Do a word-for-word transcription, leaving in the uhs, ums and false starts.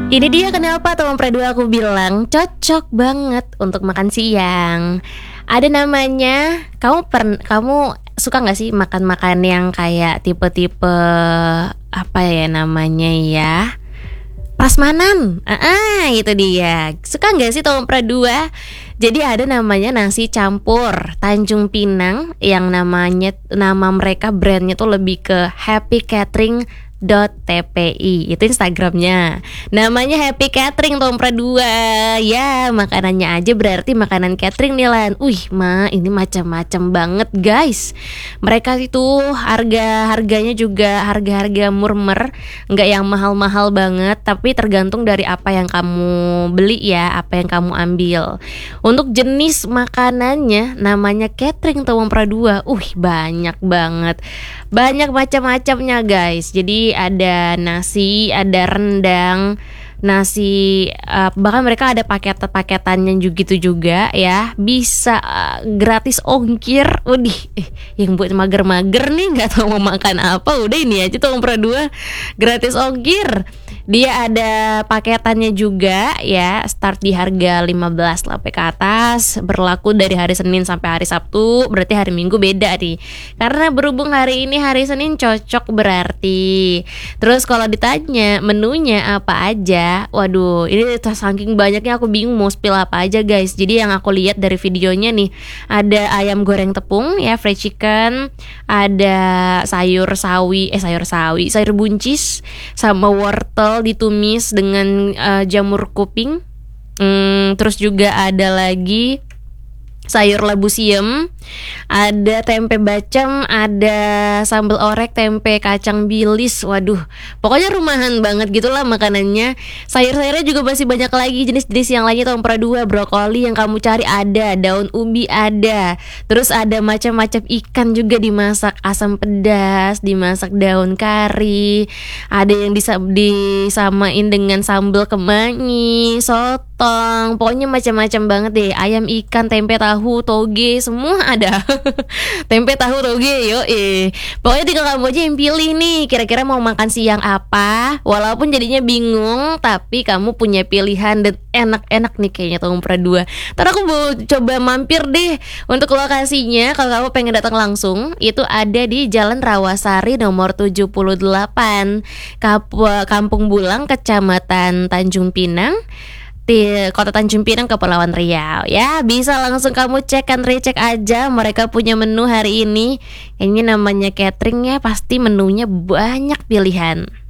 Ini dia kenapa teman Predua aku bilang cocok banget untuk makan siang. Ada namanya, kamu per, kamu suka nggak sih makan-makan yang kayak tipe-tipe apa ya namanya ya? Prasmanan, ah, ah itu dia. Suka nggak sih teman Predua? Jadi ada namanya nasi campur Tanjung Pinang yang namanya nama mereka brandnya tuh lebih ke Happy Catering dot tpi, itu Instagramnya. Namanya Happy Catering Tom Pradua. Ya, makanannya aja berarti makanan catering nih Lan. Wih, ma, ini macam-macam banget guys. Mereka itu harga-harganya juga harga-harga murmer, nggak yang mahal-mahal banget, tapi tergantung dari apa yang kamu beli ya, apa yang kamu ambil. Untuk jenis makanannya namanya catering Tom Pradua. Uh, banyak banget. Banyak macam-macamnya guys. Jadi ada nasi, ada rendang, nasi, uh, bahkan mereka ada paket-paketannya juga gitu juga ya. Bisa uh, gratis ongkir. Udih, eh, yang buat mager-mager nih nggak tahu mau makan apa, udah ini aja tuh Om Dua gratis ongkir. Dia ada paketannya juga ya, start di harga lima belas sampai ke atas, berlaku dari hari Senin sampai hari Sabtu, berarti hari Minggu beda nih. Karena berhubung hari ini hari Senin cocok berarti. Terus kalau ditanya menunya apa aja, waduh, ini saking banyaknya aku bingung mau spill apa aja guys. Jadi yang aku lihat dari videonya nih, ada ayam goreng tepung ya, fried chicken, ada sayur sawi, eh sayur sawi, sayur buncis sama wortel ditumis dengan uh, jamur kuping. Hmm, terus juga ada lagi sayur labu siem, ada tempe bacem, ada sambal orek, tempe kacang bilis. Waduh, pokoknya rumahan banget gitulah makanannya. Sayur-sayurnya juga masih banyak lagi, jenis-jenis yang lainnya Tom Pradua, brokoli yang kamu cari ada, daun ubi ada. Terus ada macam-macam ikan juga dimasak asam pedas, dimasak daun kari. Ada yang disa- disamain dengan sambal kemangi, sotong. Pokoknya macam-macam banget deh. Ayam, ikan, tempe, tahu, toge, semua ada. Tempe, tahu, toge, yo eh. Pokoknya tinggal kamu aja yang pilih nih, kira-kira mau makan siang apa. Walaupun jadinya bingung, tapi kamu punya pilihan dan enak-enak nih kayaknya Tom Pradua. Ntar aku mau coba mampir deh untuk lokasinya. Kalau kamu pengen datang langsung, itu ada di Jalan Rawasari nomor tujuh puluh delapan, Kampung Bulang, Kecamatan Tanjung Pinang, di Kota Tanjung Pinang, Kepulauan Riau. Ya, bisa langsung kamu cek kan, recek aja. Mereka punya menu hari ini. Ini namanya catering ya, pasti menunya banyak pilihan.